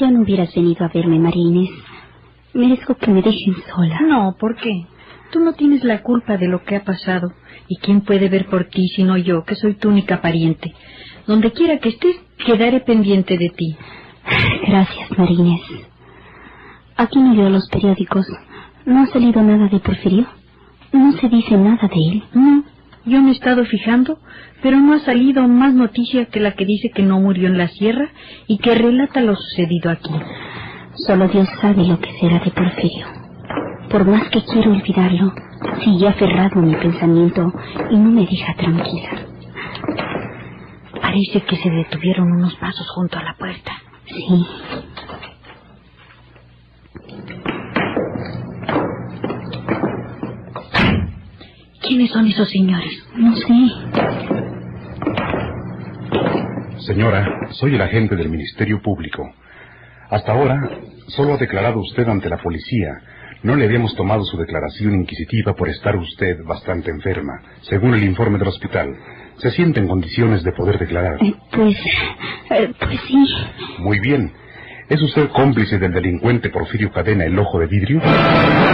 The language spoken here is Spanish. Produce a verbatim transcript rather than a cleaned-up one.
Ya no hubieras venido a verme, María Inés. Merezco que me dejen sola. No, ¿por qué? Tú no tienes la culpa de lo que ha pasado. ¿Y quién puede ver por ti sino yo, que soy tu única pariente? Donde quiera que estés, quedaré pendiente de ti. Gracias, María Inés. Aquí no leo los periódicos. ¿No ha salido nada de Porfirio? ¿No se dice nada de él? No, yo me he estado fijando, pero no ha salido más noticia que la que dice que no murió en la sierra y que relata lo sucedido aquí. Solo Dios sabe lo que será de Porfirio. Por más que quiero olvidarlo, sigue aferrado a mi pensamiento y no me deja tranquila. Parece que se detuvieron unos pasos junto a la puerta. Sí. ¿Quiénes son esos señores? No sé. Señora, soy el agente del Ministerio Público. Hasta ahora, solo ha declarado usted ante la policía. No le habíamos tomado su declaración inquisitiva por estar usted bastante enferma, según el informe del hospital. ¿Se siente en condiciones de poder declarar? Eh, pues... Eh, pues sí. Muy bien. ¿Es usted cómplice del delincuente Porfirio Cadena, el Ojo de Vidrio?